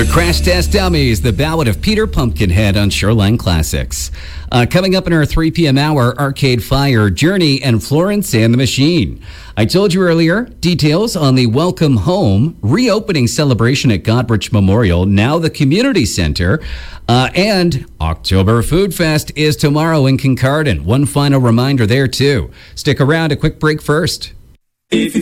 Crash Test Dummies, the ballad of Peter Pumpkinhead on Shoreline Classics. Coming up in our 3 p.m. hour, Arcade Fire, Journey, and Florence and the Machine. I told you earlier, details on the Welcome Home reopening celebration at Godrich Memorial, now the Community Center. And October Food Fest is tomorrow in Kincardine. One final reminder there, too. Stick around, a quick break first.